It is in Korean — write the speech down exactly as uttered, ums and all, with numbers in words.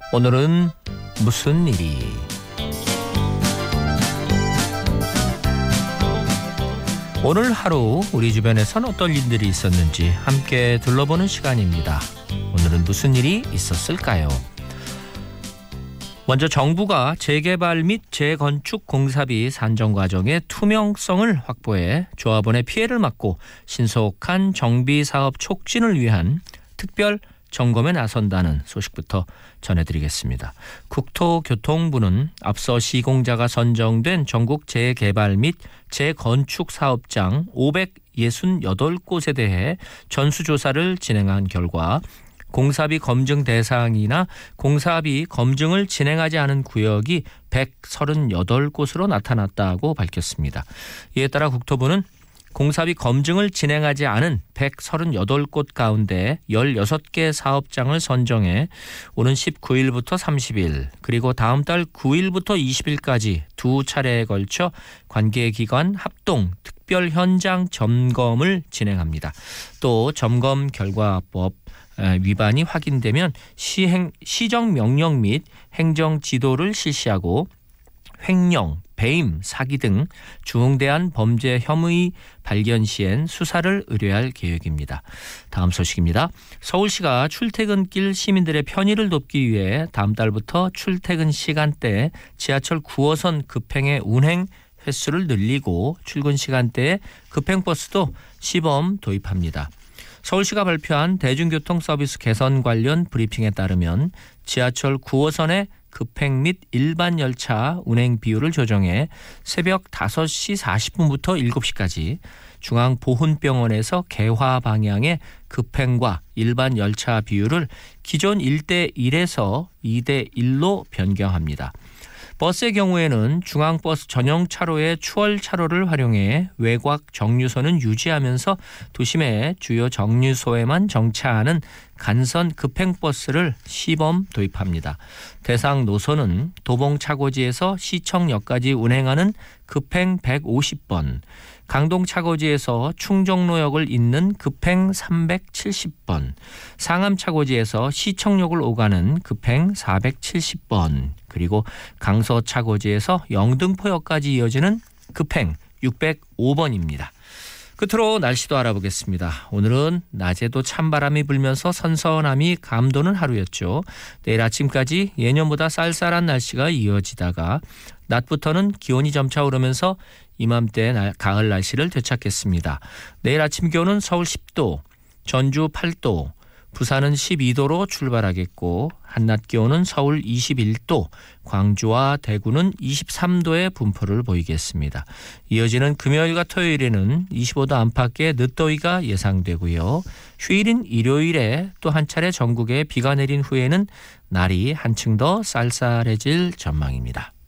오늘은 무슨 일이? 오늘 하루 우리 주변에선 어떤 일들이 있었는지 함께 둘러보는 시간입니다. 오늘은 무슨 일이 있었을까요? 먼저 정부가 재개발 및 재건축 공사비 산정 과정의 투명성을 확보해 조합원의 피해를 막고 신속한 정비 사업 촉진을 위한 특별 점검에 나선다는 소식부터 전해드리겠습니다. 국토교통부는 앞서 시공자가 선정된 전국 재개발 및 재건축 사업장 오백육십팔 곳에 대해 전수조사를 진행한 결과 공사비 검증 대상이나 공사비 검증을 진행하지 않은 구역이 백삼십팔 곳으로 나타났다고 밝혔습니다. 이에 따라 국토부는 공사비 검증을 진행하지 않은 백삼십팔 곳 가운데 열여섯 개 사업장을 선정해 오는 십구 일부터 삼십 일 그리고 다음 달 구 일부터 이십 일까지 두 차례에 걸쳐 관계기관 합동 특별 현장 점검을 진행합니다. 또 점검 결과법 위반이 확인되면 시행, 시정명령 및 행정지도를 실시하고 횡령, 배임, 사기 등 중대한 범죄 혐의 발견 시엔 수사를 의뢰할 계획입니다. 다음 소식입니다. 서울시가 출퇴근길 시민들의 편의를 돕기 위해 다음 달부터 출퇴근 시간대에 지하철 구 호선 급행의 운행 횟수를 늘리고 출근 시간대에 급행버스도 시범 도입합니다. 서울시가 발표한 대중교통 서비스 개선 관련 브리핑에 따르면 지하철 구 호선의 급행 및 일반 열차 운행 비율을 조정해 새벽 다섯 시 사십 분부터 일곱 시까지 중앙보훈병원에서 개화 방향의 급행과 일반 열차 비율을 기존 일 대 일에서 이 대 일로 변경합니다. 버스의 경우에는 중앙버스 전용 차로의 추월 차로를 활용해 외곽 정류소는 유지하면서 도심의 주요 정류소에만 정차하는 간선 급행버스를 시범 도입합니다. 대상 노선은 도봉차고지에서 시청역까지 운행하는 급행 백오십 번, 강동차고지에서 충정로역을 잇는 급행 삼백칠십 번, 상암차고지에서 시청역을 오가는 급행 사백칠십 번, 그리고 강서차고지에서 영등포역까지 이어지는 급행 육백오 번입니다. 끝으로 날씨도 알아보겠습니다. 오늘은 낮에도 찬바람이 불면서 선선함이 감도는 하루였죠. 내일 아침까지 예년보다 쌀쌀한 날씨가 이어지다가 낮부터는 기온이 점차 오르면서 이맘때 가을 날씨를 되찾겠습니다. 내일 아침 기온은 서울 십 도, 전주 팔 도, 부산은 십이 도로 출발하겠고 한낮 기온은 서울 이십일 도, 광주와 대구는 이십삼 도의 분포를 보이겠습니다. 이어지는 금요일과 토요일에는 이십오 도 안팎의 늦더위가 예상되고요. 휴일인 일요일에 또 한 차례 전국에 비가 내린 후에는 날이 한층 더 쌀쌀해질 전망입니다.